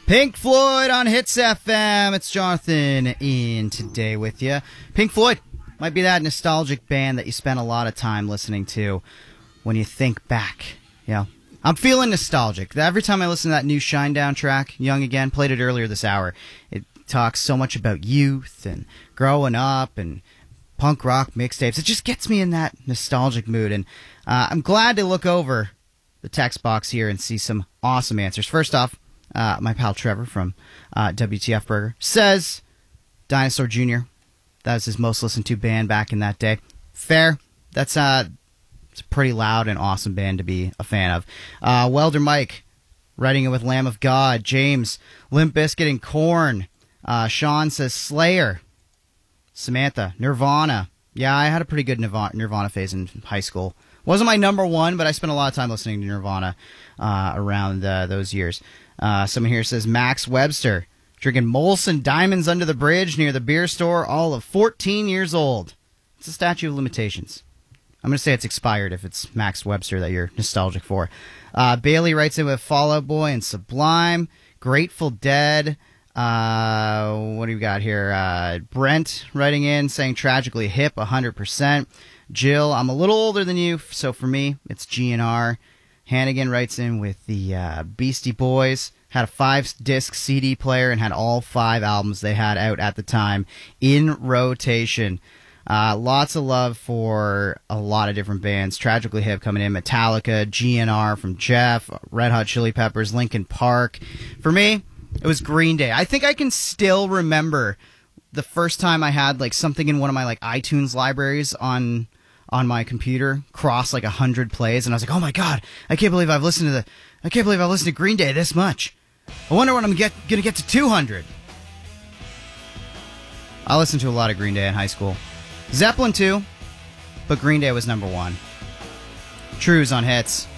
Pink Floyd on Hits FM. It's Jonathan in today with you. Pink Floyd might be that nostalgic band that you spend a lot of time listening to when you think back. I'm feeling nostalgic. Every time I listen to that new Shinedown track, Young Again, played it earlier this hour, it talks so much about youth and growing up and punk rock mixtapes. It just gets me in that nostalgic mood, and I'm glad to look over the text box here and see some awesome answers. First off, my pal Trevor from WTF Burger says Dinosaur Jr. That was his most listened to band back in that day. Fair. It's a pretty loud and awesome band to be a fan of. Welder Mike, writing it with Lamb of God. James, Limp Bizkit and Korn. Sean says Slayer. Samantha, Nirvana. Yeah, I had a pretty good Nirvana phase in high school. Wasn't my number one, but I spent a lot of time listening to Nirvana around those years. Someone here says Max Webster, drinking Molson Diamonds under the bridge near the beer store, all of 14 years old. It's a statute of limitations. I'm going to say it's expired if it's Max Webster that you're nostalgic for. Bailey writes in with Fall Out Boy and Sublime, Grateful Dead. What do we got here? Brent writing in saying Tragically Hip, 100%. Jill, I'm a little older than you, so for me, it's GNR. Hannigan writes in with the Beastie Boys. Had a 5-disc CD player and had all 5 albums they had out at the time in rotation. Lots of love for a lot of different bands. Tragically Hip coming in. Metallica, GNR from Jeff, Red Hot Chili Peppers, Linkin Park. For me, it was Green Day. I think I can still remember the first time I had something in one of my iTunes libraries on my computer cross 100 plays, and I was like, oh my god, I can't believe I've listened to Green Day this much. I wonder when I'm gonna get to 200. I listened to a lot of Green Day in high school. Zeppelin too, but Green Day was number one. Trues on Hits.